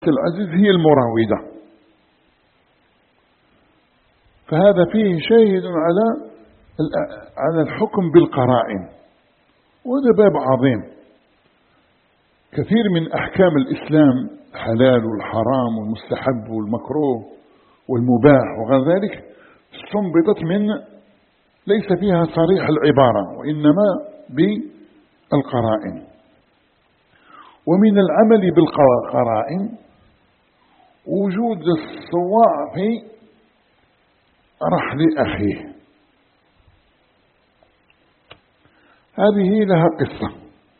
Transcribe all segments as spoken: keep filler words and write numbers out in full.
العزيز هي المراودة، فهذا فيه شاهد على على الحكم بالقرائن، وهذا باب عظيم. كثير من أحكام الإسلام الحلال والحرام والمستحب والمكروه والمباح وغير ذلك استنبطت من ليس فيها صريح العبارة وإنما بالقرائن. ومن العمل بالقرائن وجود الصواع في رحل أخيه، هذه لها قصة.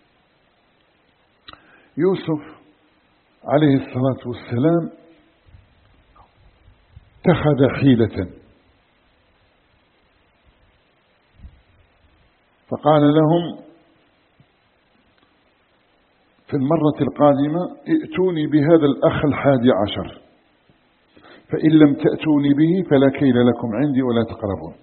يوسف عليه الصلاة والسلام اتخذ حيلة، فقال لهم في المرة القادمة ائتوني بهذا الأخ الحادي عشر، فإن لم تأتوني به فلا كيل لكم عندي ولا تقربون.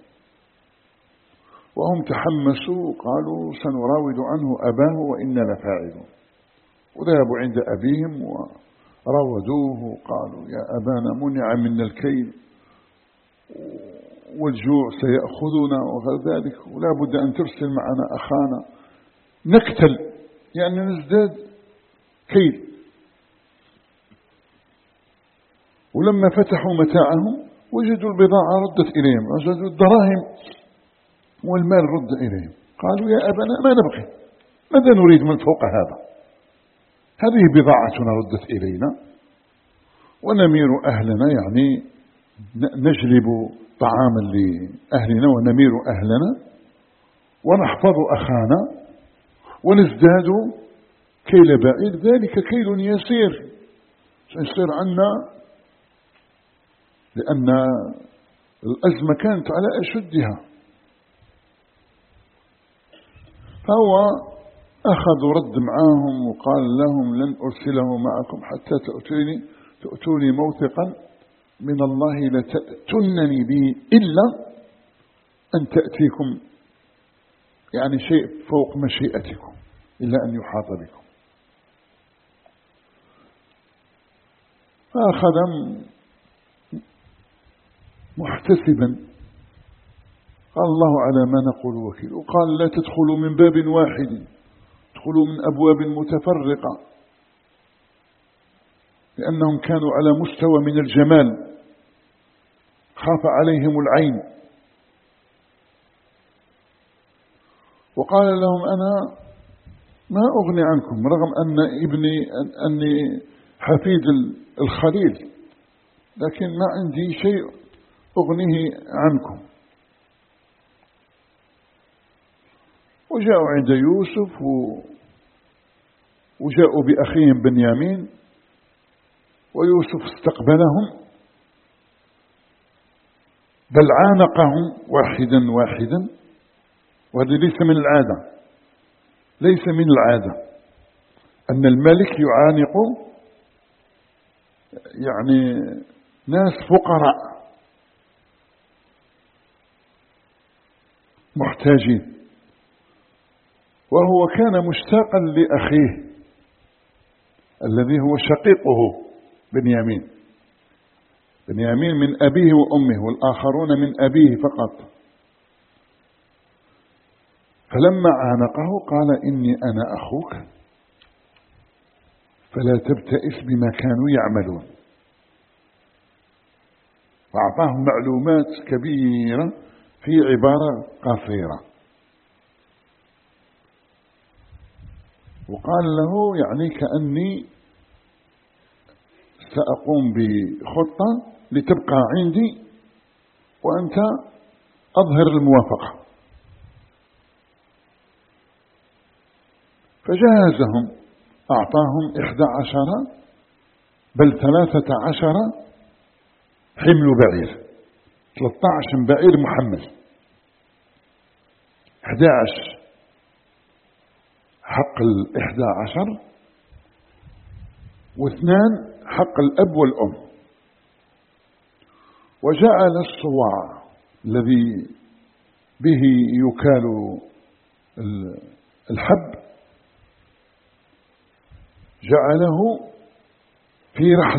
وهم تحمسوا وقالوا سنراود عنه أباه وإنا لفاعلون، وذهبوا عند أبيهم وراودوه وقالوا يا أبانا منع منا الكيل والجوع سيأخذنا وغير ذلك، ولا بد أن ترسل معنا أخانا نكتل يعني نزداد كيل. ولما فتحوا متاعهم وجدوا البضاعة ردت إليهم، وجدوا الدراهم والمال رد إليهم. قالوا يا أبانا ما نبغي، ماذا نريد من فوق هذا؟ هذه بضاعتنا ردت إلينا ونمير أهلنا، يعني نجلب طعاما لأهلنا ونمير أهلنا ونحفظ أخانا ونزداد كيل بعيد، ذلك كيل يسير سيصير عنا، لأن الأزمة كانت على أشدها. فهو أخذ رد معهم وقال لهم لن أرسله معكم حتى تأتوني تأتوني موثقا من الله لتأتونني به إلا أن تأتيكم يعني شيء فوق مشيئتكم، إلا أن يحاط بكم. فأخذ محتسبا، قال الله على ما نقول وكيل، وقال لا تدخلوا من باب واحد، ادخلوا من أبواب متفرقة، لأنهم كانوا على مستوى من الجمال خاف عليهم العين. وقال لهم أنا ما أغني عنكم، رغم أن ابني أني حفيد الخليل، لكن ما عندي شيء أغنيه عنكم. وجاءوا عند يوسف وجاءوا بأخيهم بنيامين، ويوسف استقبلهم بل عانقهم واحدا واحدا، وهذا ليس من العادة، ليس من العادة أن الملك يعانق يعني ناس فقراء محتاجين. وهو كان مشتاقا لأخيه الذي هو شقيقه بنيامين، بنيامين من أبيه وأمه، والآخرون من أبيه فقط. فلما عانقه قال إني أنا أخوك فلا تبتئس بما كانوا يعملون، وأعطاهم معلومات كبيرة في عبارة قصيرة. وقال له يعني كأني سأقوم بخطة لتبقى عندي وأنت أظهر الموافقة. فجهزهم، أعطاهم إحدى عشر بل ثلاثة عشر حمل بعير، ثلاثة عشر بعير محمل، إحدى عشر حق الإحدى عشر واثنان حق الأب والأم. وجعل الصواع الذي به يكال الحب جعله في رحلة